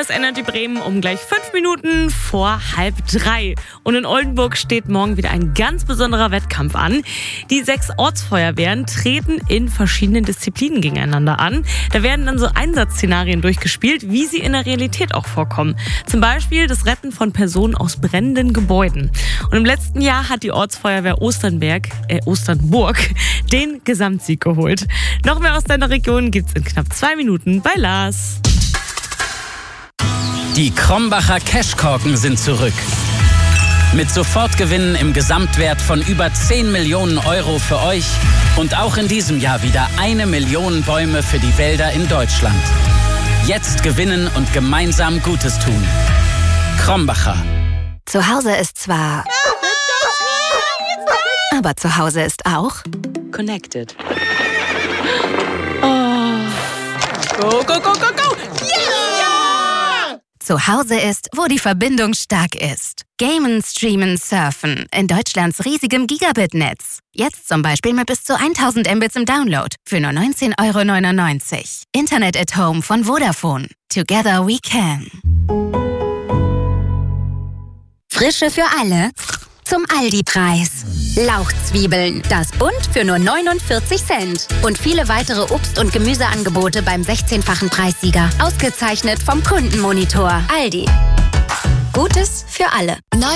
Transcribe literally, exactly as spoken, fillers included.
ist Energy Bremen um gleich fünf Minuten vor halb drei. Und in Oldenburg steht morgen wieder ein ganz besonderer Wettkampf an. Die sechs Ortsfeuerwehren treten in verschiedenen Disziplinen gegeneinander an. Da werden dann so Einsatzszenarien durchgespielt, wie sie in der Realität auch vorkommen. Zum Beispiel das Retten von Personen aus brennenden Gebäuden. Und im letzten Jahr hat die Ortsfeuerwehr Osternberg, äh, Osternburg den Gesamtsieg geholt. Noch mehr aus deiner Region gibt's in knapp zwei Minuten bei Lars. Die Krombacher Cashkorken sind zurück. Mit Sofortgewinnen im Gesamtwert von über zehn Millionen Euro für euch und auch in diesem Jahr wieder eine Million Bäume für die Wälder in Deutschland. Jetzt gewinnen und gemeinsam Gutes tun. Krombacher. Zu Hause ist zwar... Aber zu Hause ist auch... Connected. Oh. Go, go, go, go, go! Yeah! Zu Hause ist, wo die Verbindung stark ist. Gamen, streamen, surfen in Deutschlands riesigem Gigabit-Netz. Jetzt zum Beispiel mit bis zu tausend Mbits im Download für nur neunzehn Euro neunundneunzig. Internet at Home von Vodafone. Together we can. Frische für alle zum Aldi-Preis. Lauchzwiebeln, das Bund für nur neunundvierzig Cent. Und viele weitere Obst- und Gemüseangebote beim sechzehnfachen Preissieger. Ausgezeichnet vom Kundenmonitor. Aldi. Gutes für alle.